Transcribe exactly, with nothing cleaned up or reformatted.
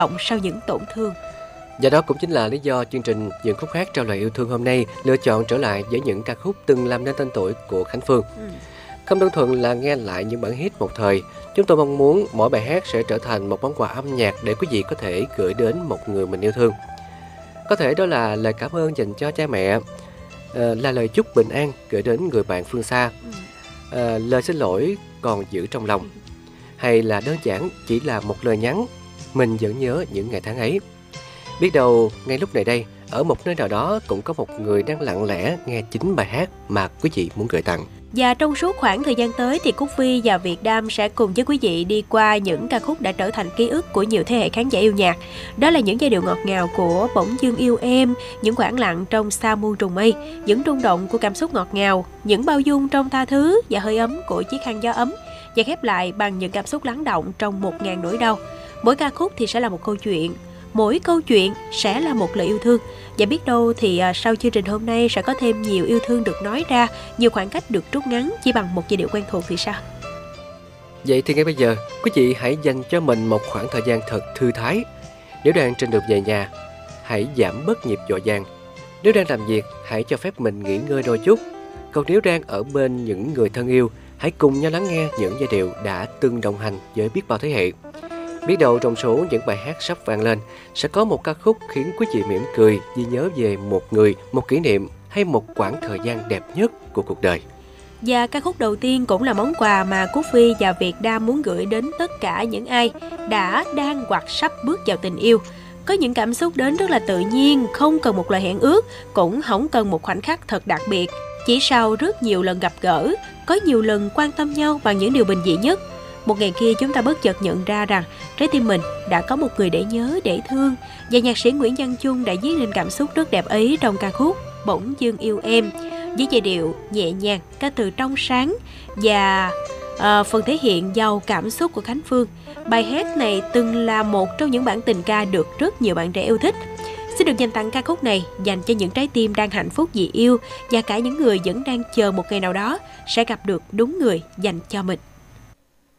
động sau những tổn thương. Và đó cũng chính là lý do chương trình Những khúc hát trao lời yêu thương hôm nay lựa chọn trở lại với những ca khúc từng làm nên tên tuổi của Khánh Phương. Ừ. Không đơn thuần là nghe lại những bản hit một thời, chúng tôi mong muốn mỗi bài hát sẽ trở thành một món quà âm nhạc để quý vị có thể gửi đến một người mình yêu thương. Có thể đó là lời cảm ơn dành cho cha mẹ, là lời chúc bình an gửi đến người bạn phương xa, à, lời xin lỗi còn giữ trong lòng, hay là đơn giản chỉ là một lời nhắn mình vẫn nhớ những ngày tháng ấy. Biết đâu ngay lúc này đây, ở một nơi nào đó cũng có một người đang lặng lẽ nghe chính bài hát mà quý vị muốn gửi tặng. Và trong suốt khoảng thời gian tới thì Cúc Phi và Việt Đam sẽ cùng với quý vị đi qua những ca khúc đã trở thành ký ức của nhiều thế hệ khán giả yêu nhạc. Đó là những giai điệu ngọt ngào của Bỗng Dưng Yêu Em, những khoảng lặng trong Sa Muôn Trùng Mây, những rung động của cảm xúc ngọt ngào, những bao dung trong tha thứ và hơi ấm của chiếc khăn gió ấm, và khép lại bằng những cảm xúc lắng động trong một ngàn nỗi đau. Mỗi ca khúc thì sẽ là một câu chuyện, mỗi câu chuyện sẽ là một lời yêu thương. Và biết đâu thì sau chương trình hôm nay sẽ có thêm nhiều yêu thương được nói ra, nhiều khoảng cách được rút ngắn chỉ bằng một giai điệu quen thuộc thì sao? Vậy thì ngay bây giờ, quý vị hãy dành cho mình một khoảng thời gian thật thư thái. Nếu đang trên đường về nhà, hãy giảm bớt nhịp vội vàng. Nếu đang làm việc, hãy cho phép mình nghỉ ngơi đôi chút. Còn nếu đang ở bên những người thân yêu, hãy cùng nhau lắng nghe những giai điệu đã từng đồng hành với biết bao thế hệ. Biết đâu trong số những bài hát sắp vang lên sẽ có một ca khúc khiến quý vị mỉm cười vì nhớ về một người, một kỷ niệm hay một quãng thời gian đẹp nhất của cuộc đời. Và ca khúc đầu tiên cũng là món quà mà Cúc Phi và Việt Đam muốn gửi đến tất cả những ai đã, đang hoặc sắp bước vào tình yêu. Có những cảm xúc đến rất là tự nhiên, không cần một lời hẹn ước, cũng không cần một khoảnh khắc thật đặc biệt. Chỉ sau rất nhiều lần gặp gỡ, có nhiều lần quan tâm nhau bằng những điều bình dị nhất. Một ngày kia chúng ta bất chợt nhận ra rằng trái tim mình đã có một người để nhớ, để thương. Và nhạc sĩ Nguyễn Văn Chung đã viết nên cảm xúc rất đẹp ấy trong ca khúc Bỗng Dưng Yêu Em, với giai điệu nhẹ nhàng, ca từ trong sáng và uh, phần thể hiện giàu cảm xúc của Khánh Phương. Bài hát này từng là một trong những bản tình ca được rất nhiều bạn trẻ yêu thích. Xin được dành tặng ca khúc này dành cho những trái tim đang hạnh phúc vì yêu, và cả những người vẫn đang chờ một ngày nào đó sẽ gặp được đúng người dành cho mình.